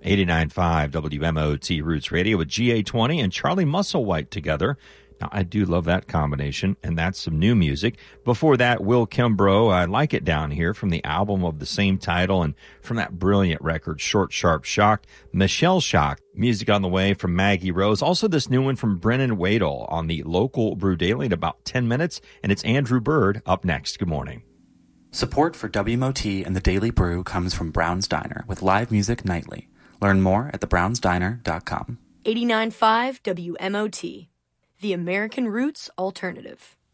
89.5 WMOT Roots Radio with GA20 and Charlie Musselwhite together. Now, I do love that combination, and that's some new music. Before that, Will Kimbrough, I Like It Down Here, from the album of the same title, and from that brilliant record, Short, Sharp Shock. Michelle Shock, music on the way from Maggie Rose. Also, this new one from Brennan Wadle on the local Brew Daily in about 10 minutes, and it's Andrew Bird up next. Good morning. Support for WMOT and the Daily Brew comes from Brown's Diner with live music nightly. Learn more at thebrownsdiner.com. 89.5 WMOT, the American Roots Alternative.